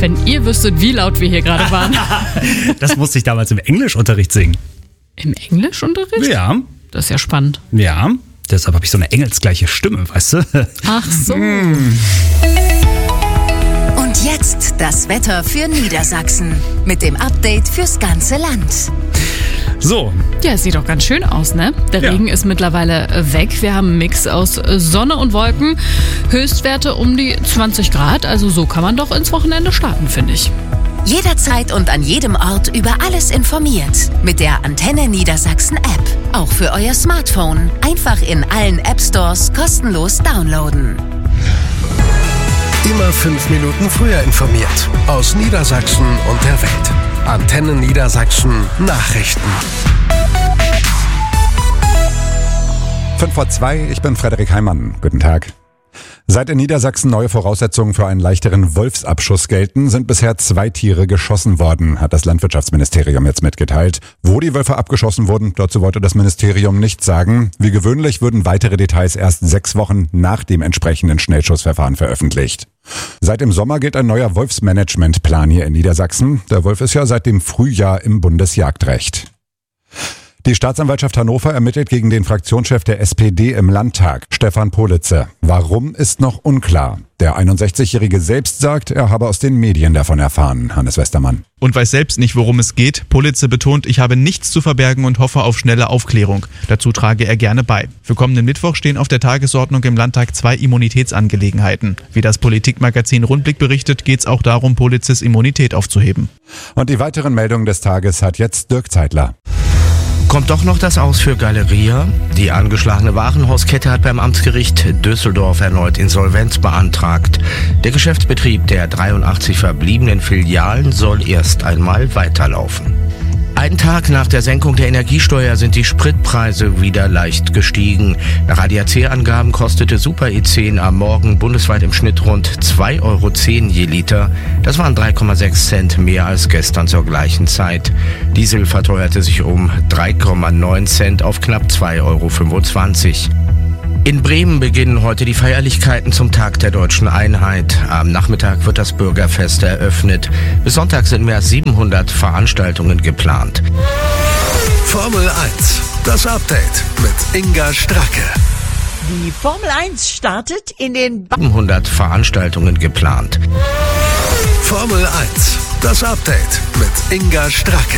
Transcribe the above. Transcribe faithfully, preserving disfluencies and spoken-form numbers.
Wenn ihr wüsstet, wie laut wir hier gerade waren. Das musste ich damals im Englischunterricht singen. Im Englischunterricht? Ja. Das ist ja spannend. Ja, deshalb habe ich so eine engelsgleiche Stimme, weißt du? Ach so. Und jetzt das Wetter für Niedersachsen mit dem Update fürs ganze Land. So. Ja, es sieht doch ganz schön aus, ne? Der Ja. Regen ist mittlerweile weg. Wir haben einen Mix aus Sonne und Wolken. Höchstwerte um die zwanzig Grad. Also so kann man doch ins Wochenende starten, finde ich. Jederzeit und an jedem Ort über alles informiert. Mit der Antenne Niedersachsen App. Auch für euer Smartphone. Einfach in allen App Stores kostenlos downloaden. Immer fünf Minuten früher informiert. Aus Niedersachsen und der Welt. Antenne Niedersachsen Nachrichten. Fünf vor zwei, ich bin Frederik Heimann. Guten Tag. Seit in Niedersachsen neue Voraussetzungen für einen leichteren Wolfsabschuss gelten, sind bisher zwei Tiere geschossen worden, hat das Landwirtschaftsministerium jetzt mitgeteilt. Wo die Wölfe abgeschossen wurden, dazu wollte das Ministerium nichts sagen. Wie gewöhnlich würden weitere Details erst sechs Wochen nach dem entsprechenden Schnellschussverfahren veröffentlicht. Seit dem Sommer gilt ein neuer Wolfsmanagementplan hier in Niedersachsen. Der Wolf ist ja seit dem Frühjahr im Bundesjagdrecht. Die Staatsanwaltschaft Hannover ermittelt gegen den Fraktionschef der S P D im Landtag, Stefan Politze. Warum, ist noch unklar. Der einundsechzigjährige selbst sagt, er habe aus den Medien davon erfahren. Hannes Westermann. Und weiß selbst nicht, worum es geht. Politze betont, ich habe nichts zu verbergen und hoffe auf schnelle Aufklärung. Dazu trage er gerne bei. Für kommenden Mittwoch stehen auf der Tagesordnung im Landtag zwei Immunitätsangelegenheiten. Wie das Politikmagazin Rundblick berichtet, geht es auch darum, Politzes Immunität aufzuheben. Und die weiteren Meldungen des Tages hat jetzt Dirk Zeitler. Kommt doch noch das Aus für Galeria? Die angeschlagene Warenhauskette hat beim Amtsgericht Düsseldorf erneut Insolvenz beantragt. Der Geschäftsbetrieb der dreiundachtzig verbliebenen Filialen soll erst einmal weiterlaufen. Einen Tag nach der Senkung der Energiesteuer sind die Spritpreise wieder leicht gestiegen. Nach A D A C-Angaben kostete Super E zehn am Morgen bundesweit im Schnitt rund zwei Euro zehn je Liter. Das waren drei Komma sechs Cent mehr als gestern zur gleichen Zeit. Diesel verteuerte sich um drei Komma neun Cent auf knapp zwei Euro fünfundzwanzig. In Bremen beginnen heute die Feierlichkeiten zum Tag der Deutschen Einheit. Am Nachmittag wird das Bürgerfest eröffnet. Bis Sonntag sind mehr als siebenhundert Veranstaltungen geplant. Formel eins, das Update mit Inga Stracke. Die Formel eins startet in den ba- siebenhundert Veranstaltungen geplant. Formel eins, das Update mit Inga Stracke.